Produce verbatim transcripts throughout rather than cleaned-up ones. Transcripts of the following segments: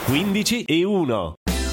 quindici e uno.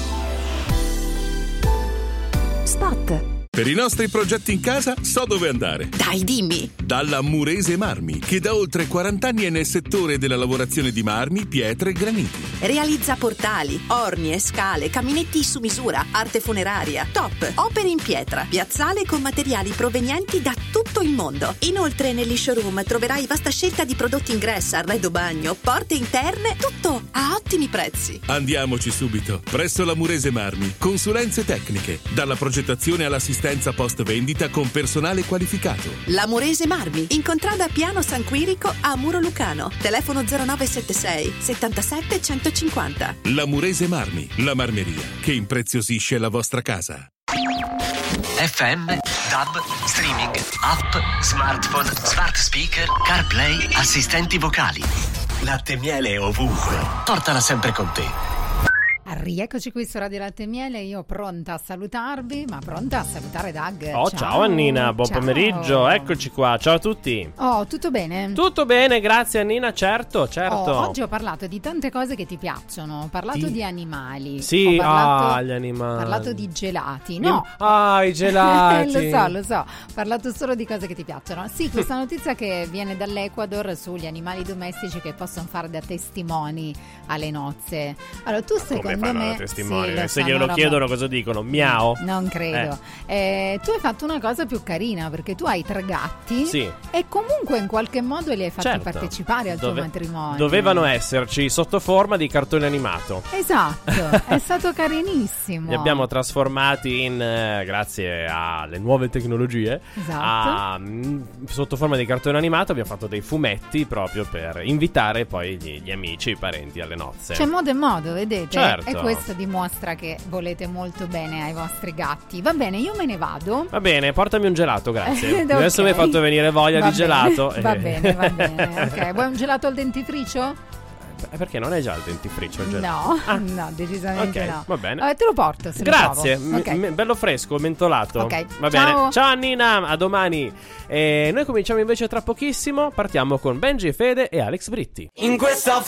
Spot. Per i nostri progetti in casa so dove andare. Dai, dimmi. Dalla Murese Marmi, che da oltre quaranta anni è nel settore della lavorazione di marmi, pietre e graniti. Realizza portali, orni e scale, caminetti su misura, arte funeraria, top, opere in pietra, piazzale con materiali provenienti da tutto il mondo. Inoltre negli showroom troverai vasta scelta di prodotti ingresso, arredo bagno, porte interne, tutto a ottimi prezzi. Andiamoci subito. Presso la Murese Marmi, consulenze tecniche, dalla progettazione all'assistenza post vendita con personale qualificato. La Murese Marmi, in contrada Piano San Quirico a Muro Lucano. Telefono zero nove sette sei settantasette centocinquanta. La Murese Marmi, la marmeria che impreziosisce la vostra casa. F M, D A B, streaming, app, smartphone, smart speaker, CarPlay, assistenti vocali. Latte e miele ovunque. Portala sempre con te. Rieccoci qui su Radio Latte e Miele, io pronta a salutarvi, ma pronta a salutare Doug. Oh, ciao, ciao Annina, buon ciao. pomeriggio, eccoci qua, ciao a tutti. Oh, tutto bene? Tutto bene, grazie Annina, certo, certo. Oh, oggi ho parlato di tante cose che ti piacciono, ho parlato ti... di animali. Sì, ho parlato, ah, gli animali. Ho parlato di gelati, no? Ah, i gelati. Lo so, lo so, ho parlato solo di cose che ti piacciono. Sì, questa notizia che viene dall'Ecuador sugli animali domestici che possono fare da testimoni alle nozze. Allora, tu secondo Come fanno me testimoni? sì, se glielo chiedono cosa dicono? Miau? Non credo. Eh. Eh, tu hai fatto una cosa più carina perché tu hai tre gatti sì. e comunque in qualche modo li hai fatti certo. partecipare al Dove, tuo matrimonio. Dovevano esserci sotto forma di cartone animato. Esatto, è stato carinissimo. Li abbiamo trasformati in, eh, grazie alle nuove tecnologie, esatto. a, mh, sotto forma di cartone animato abbiamo fatto dei fumetti proprio per invitare poi gli, gli amici, i parenti alle nozze. C'è modo e modo, vedete? Certo. E questo dimostra che volete molto bene ai vostri gatti. Va bene, io me ne vado. Va bene, portami un gelato, grazie. Okay. Adesso mi hai fatto venire voglia va di bene. gelato. Va bene, va bene. Ok, vuoi un gelato al dentifricio? Perché non è già il dentifricio il gelato? No, ah. no, decisamente okay, no. Va bene. Vabbè, te lo porto. Se Grazie, lo okay. m- bello fresco, mentolato. Ok, va ciao. bene. Ciao Annina, a domani. E noi cominciamo invece tra pochissimo. Partiamo con Benji, Fede e Alex Britti. In questa